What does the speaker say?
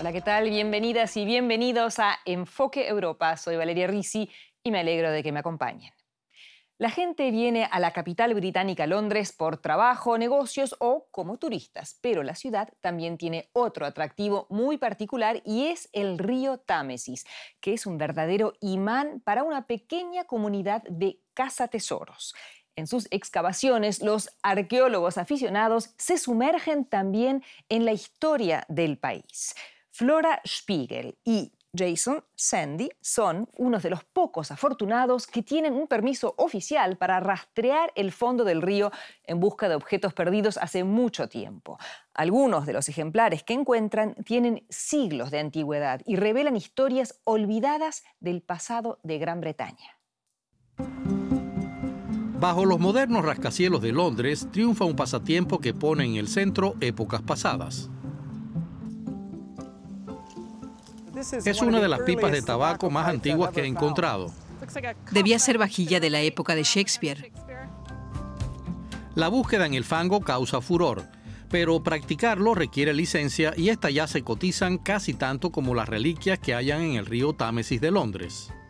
Hola, ¿qué tal? Bienvenidas y bienvenidos a Enfoque Europa. Soy Valeria Risi y me alegro de que me acompañen. La gente viene a la capital británica, Londres, por trabajo, negocios o como turistas, pero la ciudad también tiene otro atractivo muy particular y es el río Támesis, que es un verdadero imán para una pequeña comunidad de cazatesoros. En sus excavaciones, los arqueólogos aficionados se sumergen también en la historia del país. Flora Spiegel y Jason Sandy son unos de los pocos afortunados que tienen un permiso oficial para rastrear el fondo del río en busca de objetos perdidos hace mucho tiempo. Algunos de los ejemplares que encuentran tienen siglos de antigüedad y revelan historias olvidadas del pasado de Gran Bretaña. Bajo los modernos rascacielos de Londres triunfa un pasatiempo que pone en el centro épocas pasadas. Es una de las pipas de tabaco más antiguas que he encontrado. Debía ser vajilla de la época de Shakespeare. La búsqueda en el fango causa furor, pero practicarlo requiere licencia y estas ya se cotizan casi tanto como las reliquias que hayan en el río Támesis de Londres.